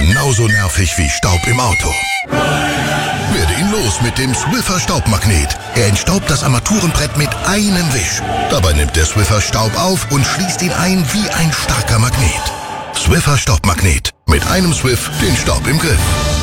Genauso nervig wie Staub im Auto. Werde ihn los mit dem Swiffer Staubmagnet. Er entstaubt das Armaturenbrett mit einem Wisch. Dabei nimmt der Swiffer Staub auf und schließt ihn ein wie ein starker Magnet. Swiffer Staubmagnet. Mit einem Swiff den Staub im Griff.